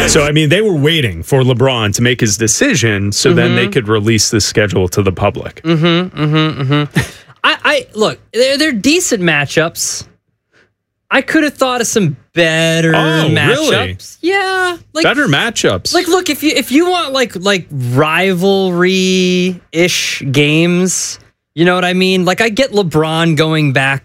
So, I mean, they were waiting for LeBron to make his decision so then they could release the schedule to the public. I look, they're decent matchups. I could have thought of some better matchups. Really? Yeah, like better matchups. Like, look, if you want like rivalry-ish games, you know what I mean? Like, I get LeBron going back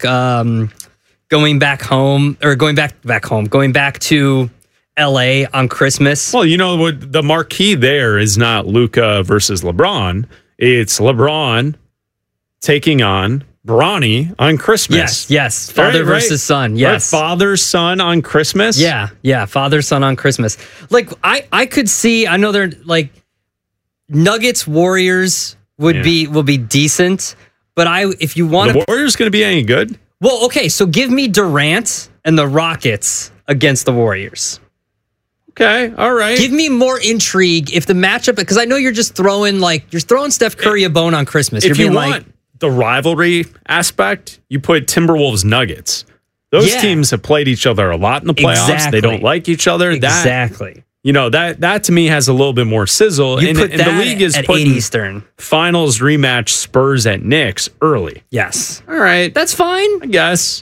to LA on Christmas. Well, you know what? The marquee there is not Luka versus LeBron. It's LeBron taking on Bronny on Christmas. Yes. Father versus son. Yes. Right? Father, son on Christmas. Yeah. Father, son on Christmas. Like, I could see, I know they're like Nuggets, Warriors will be decent, but if you want the Warriors going to be any good? Well, okay, so give me Durant and the Rockets against the Warriors. Okay, all right. Give me more intrigue if the matchup, because I know you're just throwing Steph Curry a bone on Christmas. If you want the rivalry aspect, you put Timberwolves Nuggets. Those teams have played each other a lot in the playoffs. Exactly. They don't like each other. Exactly. That to me has a little bit more sizzle. You put and the league is at putting 8 Eastern. Finals rematch Spurs at Knicks early. Yes. All right. That's fine. I guess.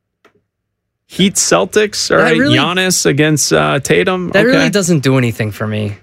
Heat Celtics. All right. Really, Giannis against Tatum. That really doesn't do anything for me.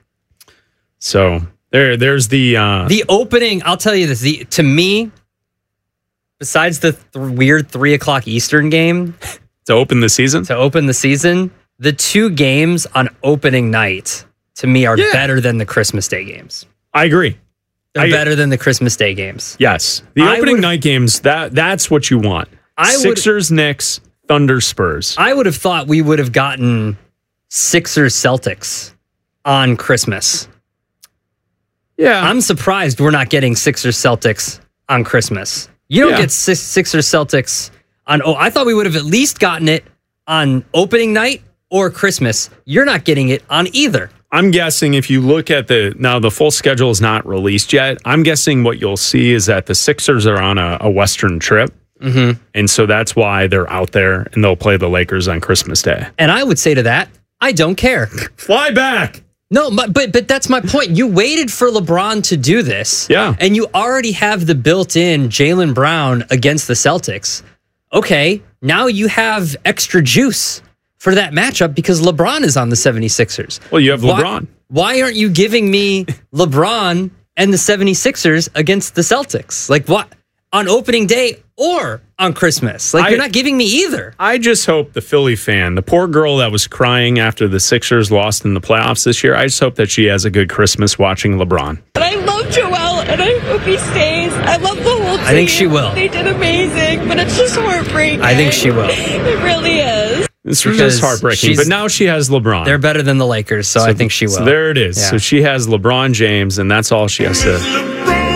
So there's the opening. I'll tell you this. To me, besides the weird 3:00 Eastern game to open the season, the two games on opening night to me are better than the Christmas Day games. I agree. They're better than the Christmas Day games. Yes, the opening night games. That's what you want. Sixers, Knicks, Thunder, Spurs. I would have thought we would have gotten Sixers, Celtics on Christmas. Yeah, I'm surprised we're not getting Sixers, Celtics on Christmas. You don't get Sixers, Celtics on. Oh, I thought we would have at least gotten it on opening night or Christmas. You're not getting it on either. I'm guessing if you look at the full schedule is not released yet. I'm guessing what you'll see is that the Sixers are on a Western trip. Mm-hmm. And so that's why they're out there and they'll play the Lakers on Christmas Day. And I would say to that, I don't care. Fly back. No, but that's my point. You waited for LeBron to do this. Yeah. And you already have the built-in Jaylen Brown against the Celtics. Okay, now you have extra juice for that matchup because LeBron is on the 76ers. Well, you have LeBron. Why aren't you giving me LeBron and the 76ers against the Celtics? Like, what? On opening day or on Christmas? Like, you're not giving me either. I just hope the Philly fan, the poor girl that was crying after the Sixers lost in the playoffs this year, I just hope that she has a good Christmas watching LeBron. And I love Joel, and I hope he stays. I love the whole team. I think she will. They did amazing, but it's just heartbreaking. I think she will. It really is. It's just heartbreaking, but now she has LeBron. They're better than the Lakers, so I think she will. So there it is. Yeah. So she has LeBron James, and that's all she has to